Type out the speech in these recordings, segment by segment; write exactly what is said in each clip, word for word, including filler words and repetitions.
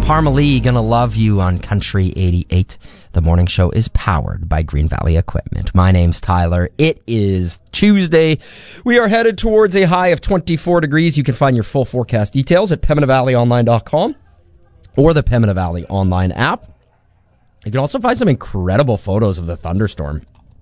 Parmalee, Gonna Love You on Country eighty-eight. The morning show is powered by Green Valley Equipment. My name's Tyler. It is Tuesday. We are headed towards a high of twenty-four degrees. You can find your full forecast details at Pembina Valley Online dot com or the Pembina Valley Online app. You can also find some incredible photos of the thunderstorm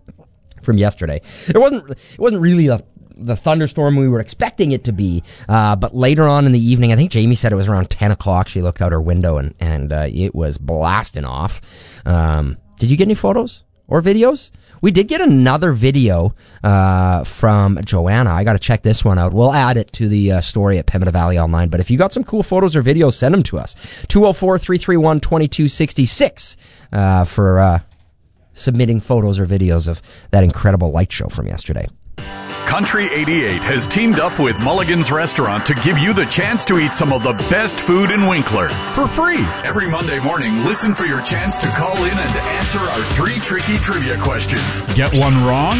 from yesterday. It wasn't, it wasn't really a the thunderstorm we were expecting it to be, uh, but later on in the evening, I think Jamie said it was around ten o'clock, she looked out her window and, and uh, it was blasting off. Um, did you get any photos or videos? We did get another video uh, from Joanna. I got to check this one out. We'll add it to the uh, story at Pembina Valley Online, but if you got some cool photos or videos, send them to us. two oh four, three three one, two two six six uh, for uh, submitting photos or videos of that incredible light show from yesterday. Country eighty-eight has teamed up with Mulligan's Restaurant to give you the chance to eat some of the best food in Winkler for free. Every Monday morning, listen for your chance to call in and answer our three tricky trivia questions. Get one wrong?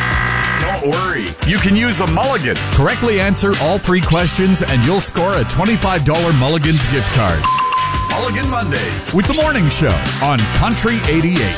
Don't worry. You can use a Mulligan. Correctly answer all three questions and you'll score a twenty-five dollars Mulligan's gift card. Mulligan Mondays with the morning show on Country eighty-eight.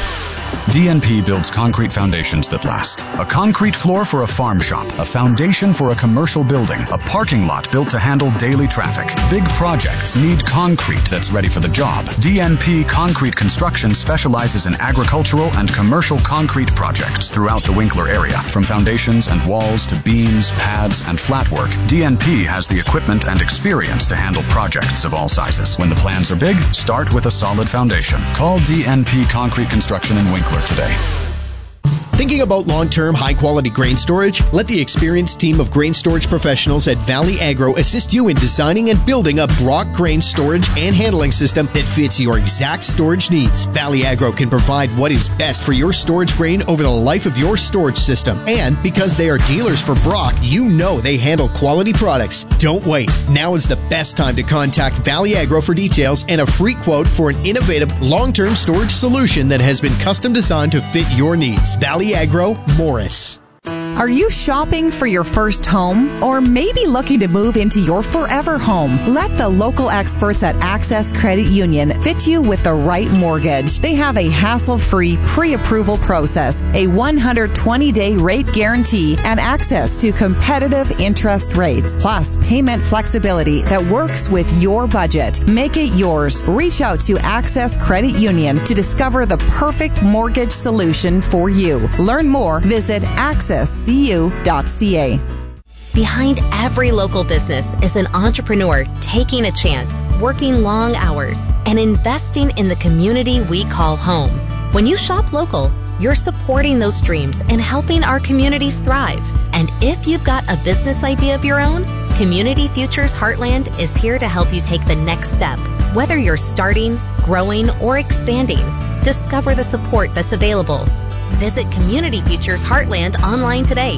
D N P builds concrete foundations that last. A concrete floor for a farm shop, a foundation for a commercial building, a parking lot built to handle daily traffic. Big projects need concrete that's ready for the job. D N P Concrete Construction specializes in agricultural and commercial concrete projects throughout the Winkler area. From foundations and walls to beams, pads, and flat work, D N P has the equipment and experience to handle projects of all sizes. When the plans are big, start with a solid foundation. Call D N P Concrete Construction in Winkler today. Thinking about long-term, high-quality grain storage? Let the experienced team of grain storage professionals at Valley Agro assist you in designing and building a Brock grain storage and handling system that fits your exact storage needs. Valley Agro can provide what is best for your storage grain over the life of your storage system. And because they are dealers for Brock, you know they handle quality products. Don't wait. Now is the best time to contact Valley Agro for details and a free quote for an innovative long-term storage solution that has been custom designed to fit your needs. Valley Agro, Morris. Are you shopping for your first home or maybe looking to move into your forever home? Let the local experts at Access Credit Union fit you with the right mortgage. They have a hassle-free pre-approval process, a one hundred twenty day rate guarantee, and access to competitive interest rates, plus payment flexibility that works with your budget. Make it yours. Reach out to Access Credit Union to discover the perfect mortgage solution for you. Learn more, visit access c u dot c a. Behind every local business is an entrepreneur taking a chance, working long hours, and investing in the community we call home. When you shop local, you're supporting those dreams and helping our communities thrive. And if you've got a business idea of your own, Community Futures Heartland is here to help you take the next step. Whether you're starting, growing, or expanding, discover the support that's available. Visit Community Futures Heartland online today.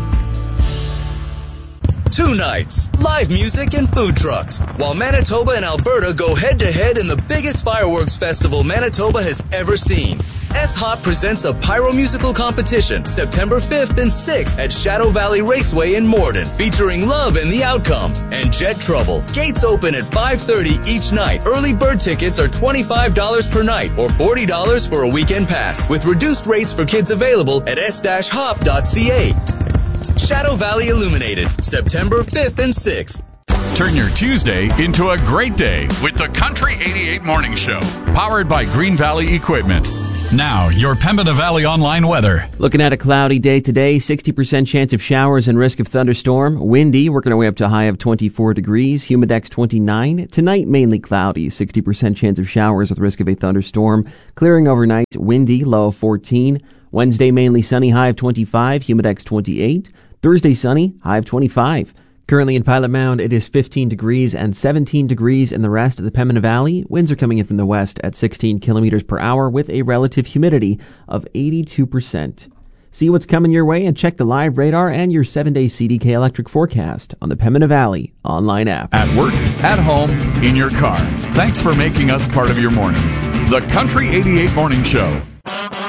Two nights, live music and food trucks, while Manitoba and Alberta go head-to-head in the biggest fireworks festival Manitoba has ever seen. S-Hop presents a pyro-musical competition September fifth and sixth at Shadow Valley Raceway in Morden, featuring Love and the Outcome and Jet Trouble. Gates open at five thirty each night. Early bird tickets are twenty-five dollars per night or forty dollars for a weekend pass, with reduced rates for kids available at s dash hop dot c a. Shadow Valley Illuminated, September fifth and sixth. Turn your Tuesday into a great day with the Country eighty-eight Morning Show, powered by Green Valley Equipment. Now, your Pembina Valley Online weather. Looking at a cloudy day today, sixty percent chance of showers and risk of thunderstorm. Windy, working our way up to a high of twenty-four degrees. Humidex twenty-nine. Tonight, mainly cloudy, sixty percent chance of showers with risk of a thunderstorm. Clearing overnight, windy, low of fourteen. Wednesday, mainly sunny, high of twenty-five. Humidex twenty-eight. Thursday, sunny, high of twenty-five. Currently in Pilot Mound, it is fifteen degrees and seventeen degrees in the rest of the Pembina Valley. Winds are coming in from the west at sixteen kilometers per hour with a relative humidity of eighty-two percent. See what's coming your way and check the live radar and your seven-day C D K electric forecast on the Pembina Valley online app. At work, at home, in your car. Thanks for making us part of your mornings. The Country eighty-eight Morning Show.